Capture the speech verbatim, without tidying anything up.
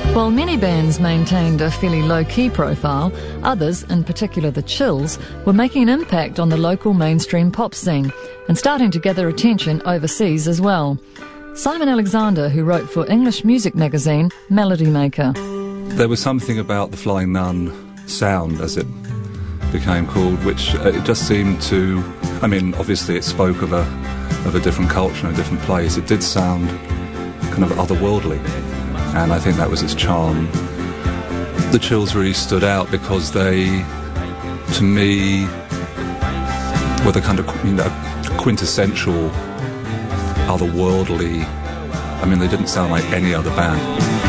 While many bands maintained a fairly low-key profile, others, in particular the Chills, were making an impact on the local mainstream pop scene and starting to gather attention overseas as well. Simon Alexander, who wrote for English music magazine Melody Maker. There was something about the Flying Nun sound, as it became called, which uh, it just seemed to... I mean, obviously it spoke of a, of a different culture and a different place. It did sound kind of otherworldly. And I think that was its charm. The Chills really stood out because they, to me, were the kind of, you know, quintessential, otherworldly. I mean, they didn't sound like any other band.